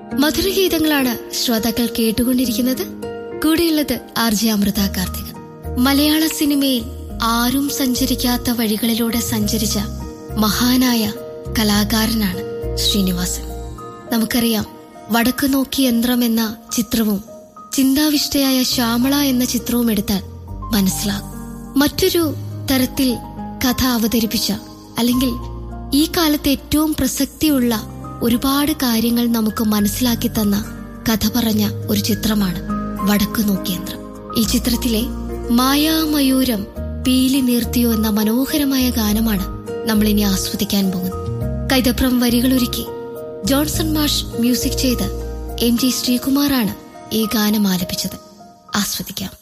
മധുരഗീതങ്ങളാണ് ശ്രോതാക്കൾ കേട്ടുകൊണ്ടിരിക്കുന്നത്. കൂടെയുള്ളത് RJ അമൃത കാർത്തിക. മലയാള സിനിമയിൽ ആരും സഞ്ചരിക്കാത്ത വഴികളിലൂടെ സഞ്ചരിച്ച മഹാനായ കലാകാരനാണ് ശ്രീനിവാസൻ. നമുക്കറിയാം, വടക്കു നോക്കി യന്ത്രം എന്ന ചിത്രവും ചിന്താവിഷ്ടയായ ശ്യാമള എന്ന ചിത്രവും എടുത്താൽ മനസ്സിലാകും. മറ്റൊരു തരത്തിൽ കഥ അവതരിപ്പിച്ച, അല്ലെങ്കിൽ ഈ കാലത്ത് ഏറ്റവും പ്രസക്തിയുള്ള ഒരുപാട് കാര്യങ്ങൾ നമുക്ക് മനസ്സിലാക്കി തന്ന കഥ പറഞ്ഞ ഒരു ചിത്രമാണ് വടക്കു നോക്കി യന്ത്രം. ഈ ചിത്രത്തിലെ മായാമയൂരം പീലി നീർത്തിയോ എന്ന മനോഹരമായ ഗാനമാണ് നമ്മളിനി ആസ്വദിക്കാൻ പോകുന്നത്. കൈതപ്രം വരികളൊരുക്കി ജോൺസൺ മാഷ് മ്യൂസിക് ചെയ്ത് MG ശ്രീകുമാറാണ് ഈ ഗാനം ആലപിച്ചത്. ആസ്വദിക്കാം.